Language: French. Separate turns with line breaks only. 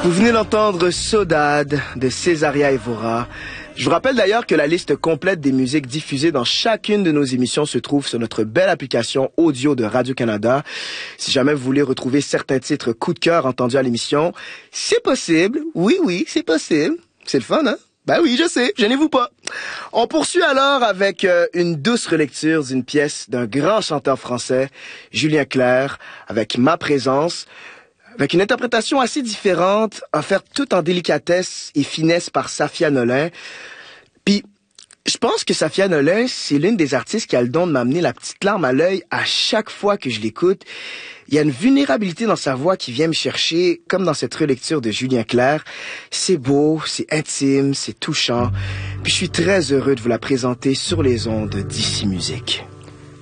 Vous venez d'entendre Saudade de Césaria Evora. Je vous rappelle d'ailleurs que la liste complète des musiques diffusées dans chacune de nos émissions se trouve sur notre belle application audio de Radio-Canada. Si jamais vous voulez retrouver certains titres coup de cœur entendus à l'émission, c'est possible. Oui, c'est possible. C'est le fun, hein? Ben oui, je sais, gênez-vous pas. On poursuit alors avec une douce relecture d'une pièce d'un grand chanteur français, Julien Clerc, avec Ma présence, avec une interprétation assez différente, offerte tout en délicatesse et finesse par Safia Nolin. Puis, je pense que Safia Nolin, c'est l'une des artistes qui a le don de m'amener la petite larme à l'œil à chaque fois que je l'écoute. Il y a une vulnérabilité dans sa voix qui vient me chercher, comme dans cette relecture de Julien Clerc. C'est beau, c'est intime, c'est touchant. Puis je suis très heureux de vous la présenter sur les ondes d'Ici Musique.